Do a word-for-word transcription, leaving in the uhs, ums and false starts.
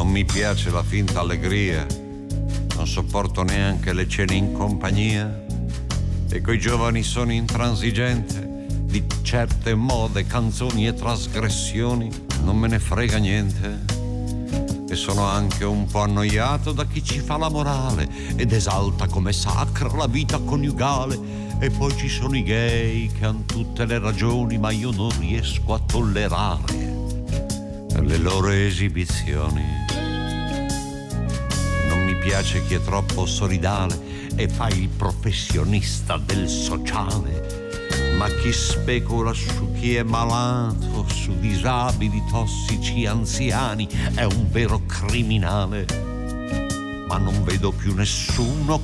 Non mi piace la finta allegria, non sopporto neanche le cene in compagnia, e coi giovani sono intransigente, di certe mode, canzoni e trasgressioni non me ne frega niente. E sono anche un po' annoiato da chi ci fa la morale ed esalta come sacra la vita coniugale. E poi ci sono i gay che han tutte le ragioni, ma io non riesco a tollerare le loro esibizioni. Non mi piace chi è troppo solidale e fa il professionista del sociale, ma chi specula su chi è malato, su disabili, tossici, anziani, è un vero criminale. Ma non vedo più nessuno